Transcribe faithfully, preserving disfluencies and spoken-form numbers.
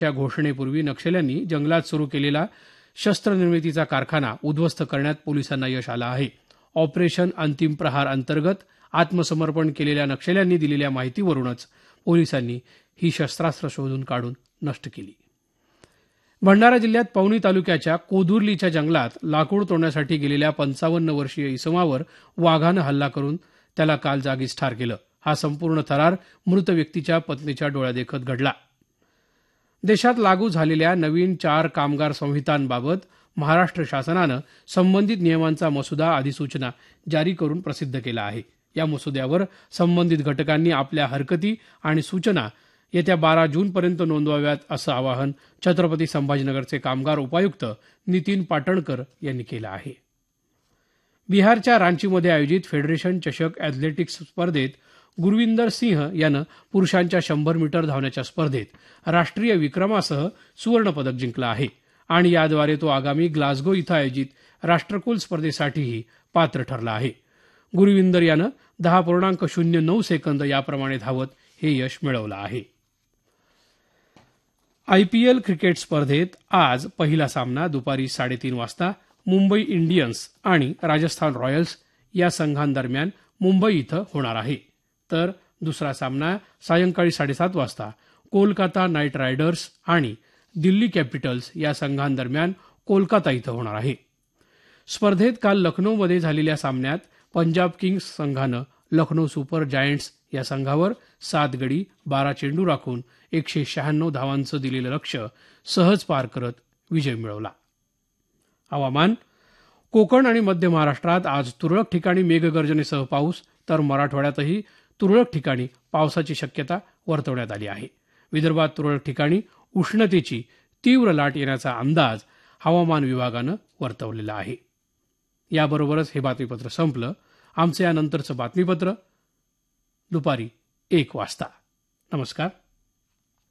या घोषणेपूर्वी नक्षल्यांनी जंगलात सुरू केलेला शस्त्रनिर्मितीचा कारखाना उद्ध्वस्त करण्यात पोलिसांना यश आलं आहे. ऑपरेशन अंतिम प्रहार अंतर्गत आत्मसमर्पण केलेल्या नक्षल्यांनी दिलेल्या माहितीवरूनच पोलिसांनी ही शस्त्रास्त्र शोधून काढून नष्ट केली. भंडारा जिल्ह्यात पवनी तालुक्याच्या कोदुर्लीच्या जंगलात लाकूड तोडण्यासाठी गेलेल्या पंचावन्न वर्षीय इसमावर वाघानं हल्ला करून त्याला काल जागीच ठार केलं. हा संपूर्ण थरार मृत व्यक्तीच्या पत्नीच्या डोळ्यादेखत घडला. देशात लागू झालेल्या नवीन चार कामगार संहितांबाबत महाराष्ट्र शासनानं संबंधित नियमांचा मसुदा अधिसूचना जारी करून प्रसिद्ध केला आहे. या मसुद्यावर संबंधित घटकांनी आपल्या हरकती आणि सूचना येत्या बारा जूनपर्यंत नोंदवाव्यात असं आवाहन छत्रपती संभाजीनगरचे कामगार उपायुक्त नितीन पाटणकर यांनी केलं आहे. बिहारच्या रांचीमध्ये आयोजित फेडरेशन चषक अॅथलेटिक्स स्पर्धेत गुरविंदर सिंह यानं पुरुषांच्या शंभर मीटर धावण्याच्या स्पर्धेत राष्ट्रीय विक्रमासह सुवर्णपदक जिंकलं आहे आणि याद्वारे तो आगामी ग्लासगो इथं आयोजित राष्ट्रकुल स्पर्धेसाठीही पात्र ठरला आहे. गुरविंदर यानं दहा पूर्णांक शून्य नऊ सेकंद याप्रमाणे धावत हे यश मिळवलं आहे. आयपीएल क्रिकेट स्पर्धेत आज पहिला सामना दुपारी साडेतीन वाजता मुंबई इंडियन्स आणि राजस्थान रॉयल्स या संघांदरम्यान मुंबई इथं होणार आहे, तर दुसरा सामना सायंकाळी साडेसात वाजता कोलकाता नाईट रायडर्स आणि दिल्ली कॅपिटल्स या संघांदरम्यान कोलकाता इथं होणार आहे. स्पर्धेत काल लखनौमध्ये झालेल्या सामन्यात पंजाब किंग्ज संघानं लखनौ सुपर जायंट्स या संघावर सात गडी बारा चेंडू राखून एकशे शहाण्णव धावांचं दिलेलं लक्ष्य सहज पार करत विजय मिळवला. हवामान. कोकण आणि मध्य महाराष्ट्रात आज तुरळक ठिकाणी मेघगर्जनेसह पाऊस, तर मराठवाड्यातही तुरळक ठिकाणी पावसाची शक्यता वर्तवण्यात आली आहे. विदर्भात तुरळक ठिकाणी उष्णतेची तीव्र लाट येण्याचा अंदाज हवामान विभागानं वर्तवलेला आहे. याबरोबरच हे बातमीपत्र संपलं. आमचं यानंतरचं बातमीपत्र दुपारी एक वाजता. नमस्कार.